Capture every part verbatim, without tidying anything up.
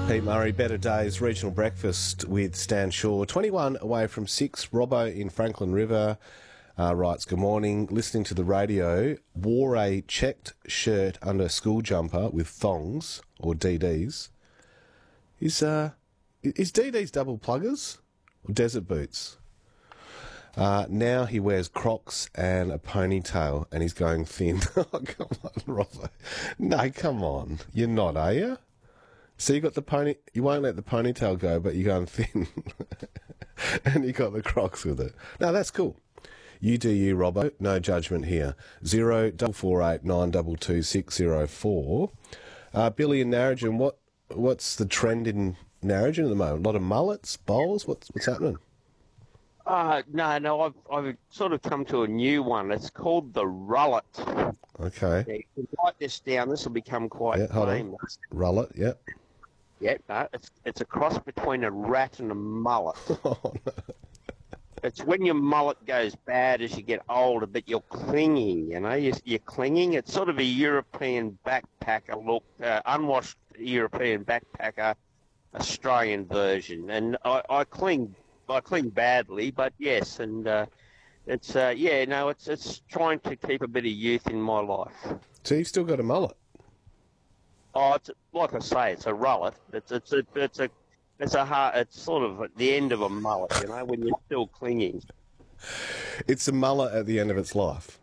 Pete Murray, Better Days, Regional Breakfast with Stan Shaw. twenty-one away from six. Robbo in Franklin River uh, writes, good morning. Listening to the radio, wore a checked shirt under a school jumper with thongs, or D Ds. Is, uh, is D Ds double pluggers or desert boots? Uh, now he wears Crocs and a ponytail and he's going thin. Oh, come on, Robbo. No, come on. You're not, are you? So you got the pony, you won't let the ponytail go, but you're going thin. And you got the Crocs with it. No, that's cool. You do you, Robbo. No judgment here. Zero double four eight nine double two six zero four. Uh, Billy in Narrogin, what what's the trend in Narrogin at the moment? A lot of mullets, bowls. What's what's happening? Uh, no, no, I've I've sort of come to a new one. It's called the rullet. Okay. Yeah, you can write this down. This will become quite Yeah, hold famous. on. Rullet, yeah. Yeah, no, it's it's a cross between a rat and a mullet. Oh, no. It's when your mullet goes bad as you get older, but you're clinging, you know, you're, you're clinging. It's sort of a European backpacker look, uh, unwashed European backpacker Australian version. And I, I cling I cling badly, but yes, and uh, it's, uh, yeah, no, it's it's trying to keep a bit of youth in my life. So you've still got a mullet? Oh, it's like I say, it's a rullet. It's it's a it's a it's a hard, it's sort of at the end of a mullet, you know, when you're still clinging. It's a mullet at the end of its life.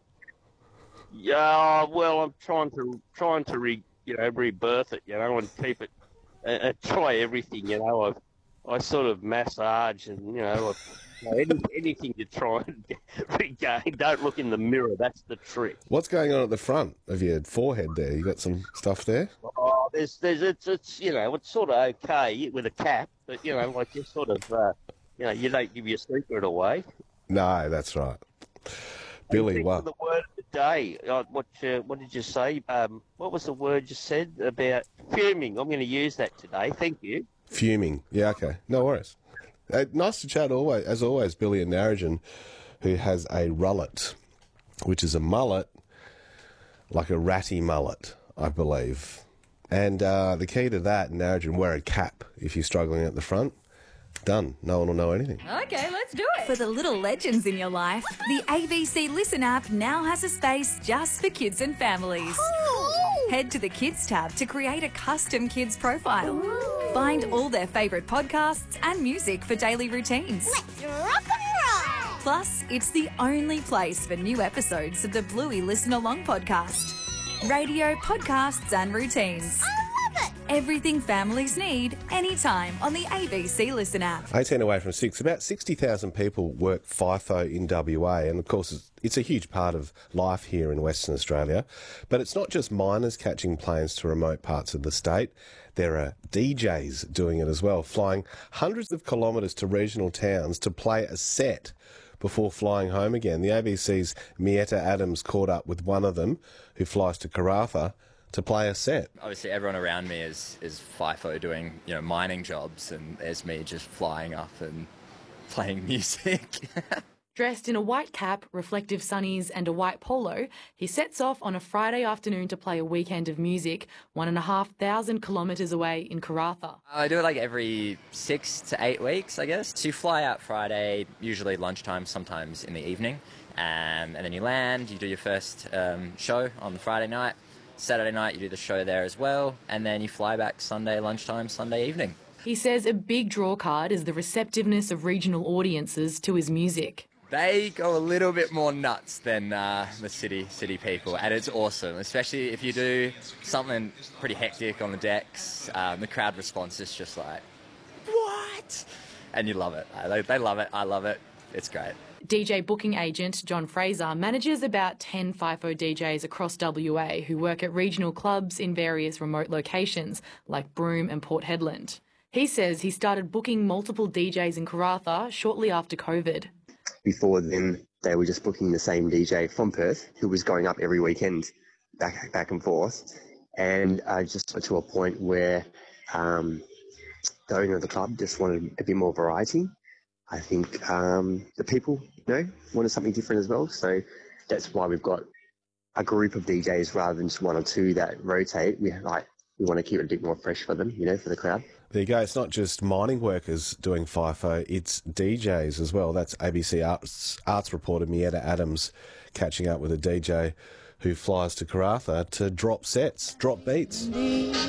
Yeah, well, I'm trying to trying to re you know rebirth it, you know, and keep it, uh, uh, try everything, you know. I've I sort of massage and you know, I've, you know any, anything to try and regain. Don't look in the mirror. That's the trick. What's going on at the front of your forehead there? You got some stuff there? Oh, there's, there's, it's, it's, you know, it's sort of okay with a cap, but you know, like you sort of, uh, you know, you don't give your secret away. No, that's right. Billy, what? The word of the day. Uh, what, uh, what did you say? Um, what was the word you said about fuming? I'm going to use that today. Thank you. Fuming. Yeah, okay. No worries. Uh, nice to chat always, as always, Billy in Narrogin, who has a rullet, which is a mullet, like a ratty mullet, I believe. And uh, the key to that in Narrogin, wear a cap if you're struggling at the front. Done. No one will know anything. Okay, let's do it. For the little legends in your life, the A B C Listen app now has a space just for kids and families. Ooh. Head to the Kids tab to create a custom kids profile. Ooh. Find all their favourite podcasts and music for daily routines. Let's rock and roll! Plus, it's the only place for new episodes of the Bluey Listen Along podcast. Radio, podcasts and routines. I love it! Everything families need, anytime on the A B C Listen app. eighteen away from six. About sixty thousand people work FIFO in W A, and of course it's, it's a huge part of life here in Western Australia. But it's not just miners catching planes to remote parts of the state. There are D Js doing it as well, flying hundreds of kilometres to regional towns to play a set before flying home again. The A B C's Mietta Adams caught up with one of them, who flies to Karratha to play a set. Obviously, everyone around me is, is FIFO doing, you know, mining jobs, and there's me just flying up and playing music. Dressed in a white cap, reflective sunnies and a white polo, he sets off on a Friday afternoon to play a weekend of music one and a half thousand kilometres away in Karratha. I do it like every six to eight weeks, I guess. So you fly out Friday, usually lunchtime, sometimes in the evening, um, and then you land, you do your first um, show on the Friday night. Saturday night you do the show there as well, and then you fly back Sunday lunchtime, Sunday evening. He says a big draw card is the receptiveness of regional audiences to his music. They go a little bit more nuts than uh, the city city people, and it's awesome, especially if you do something pretty hectic on the decks. Um, the crowd response is just like, what? And you love it. They, they love it. I love it. It's great. D J booking agent John Fraser manages about ten FIFO D Js across W A who work at regional clubs in various remote locations like Broome and Port Hedland. He says he started booking multiple D Js in Karratha shortly after COVID. Before then, they were just booking the same D J from Perth, who was going up every weekend, back back and forth. And I just got to a point where um, the owner of the club just wanted a bit more variety. I think um, the people, you know, wanted something different as well. So that's why we've got a group of D Js rather than just one or two that rotate. We have like we want to keep it a bit more fresh for them, you know, for the crowd. There you go. It's not just mining workers doing FIFO, it's D Js as well. That's A B C Arts, Arts reporter Mietta Adams catching up with a D J who flies to Karratha to drop sets, drop beats.